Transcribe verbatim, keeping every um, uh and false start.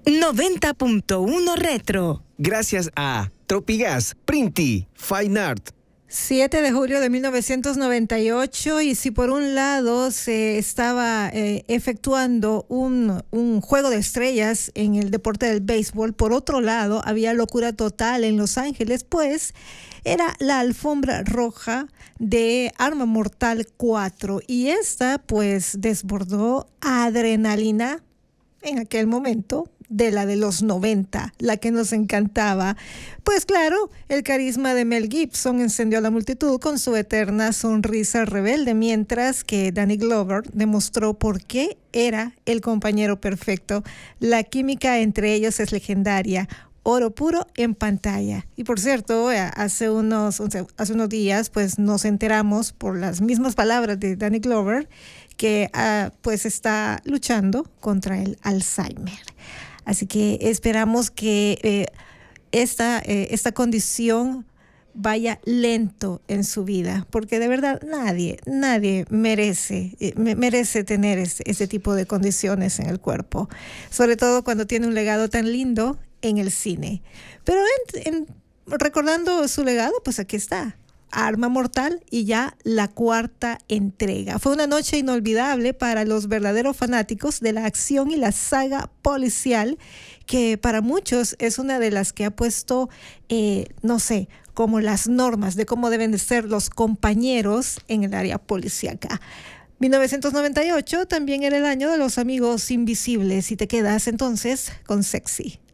noventa punto uno Retro. Gracias a Tropigas, Printi, Fine Art. siete de julio de mil novecientos noventa y ocho, y si por un lado se estaba eh, efectuando un, un juego de estrellas en el deporte del béisbol, por otro lado había locura total en Los Ángeles, pues era la alfombra roja de Arma Mortal cuatro, y esta pues desbordó adrenalina en aquel momento de la de los noventa, la que nos encantaba. Pues claro, el carisma de Mel Gibson encendió a la multitud con su eterna sonrisa rebelde, mientras que Danny Glover demostró por qué era el compañero perfecto. La química entre ellos es legendaria. Oro puro en pantalla. Y por cierto, hace unos, hace unos días pues nos enteramos por las mismas palabras de Danny Glover que uh, pues está luchando contra el Alzheimer. Así que esperamos que eh, esta, eh, esta condición vaya lento en su vida, porque de verdad nadie, nadie merece, eh, merece tener ese, ese tipo de condiciones en el cuerpo, sobre todo cuando tiene un legado tan lindo en el cine. Pero en, en, recordando su legado, pues aquí está. Arma Mortal, y ya la cuarta entrega. Fue una noche inolvidable para los verdaderos fanáticos de la acción y la saga policial, que para muchos es una de las que ha puesto, eh, no sé, como las normas de cómo deben de ser los compañeros en el área policíaca. mil novecientos noventa y ocho también era el año de los amigos invisibles, y te quedas entonces con Sexy.